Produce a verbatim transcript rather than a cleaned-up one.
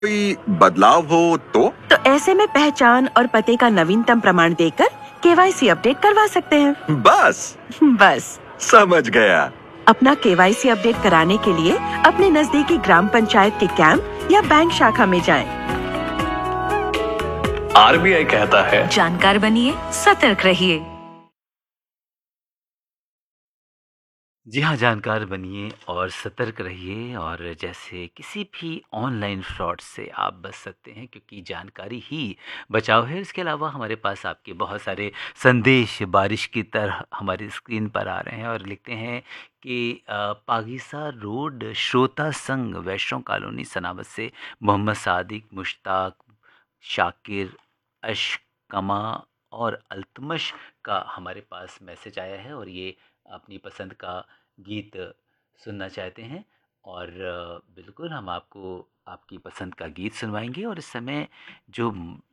कोई बदलाव हो तो? तो ऐसे में पहचान और पते का नवीनतम प्रमाण देकर केवाईसी अपडेट करवा सकते हैं। बस बस समझ गया। अपना केवाईसी अपडेट कराने के लिए अपने नजदीकी ग्राम पंचायत के कैंप या बैंक शाखा में जाएं। आरबीआई कहता है, जानकार बनिए, सतर्क रहिए। जी हाँ, जानकार बनिए और सतर्क रहिए और जैसे किसी भी ऑनलाइन फ्रॉड से आप बच सकते हैं क्योंकि जानकारी ही बचाव है। इसके अलावा हमारे पास आपके बहुत सारे संदेश बारिश की तरह हमारी स्क्रीन पर आ रहे हैं और लिखते हैं कि अ, पागीसा रोड श्रोता संघ वैष्णव कॉलोनी सनावत से मोहम्मद सादिक, मुश्ताक, शाकिर, अशकमा और अल्तमश का हमारे पास मैसेज आया है और ये अपनी पसंद का गीत सुनना चाहते हैं और अ, बिल्कुल हम आपको आपकी पसंद का गीत सुनवाएंगे और इस समय जो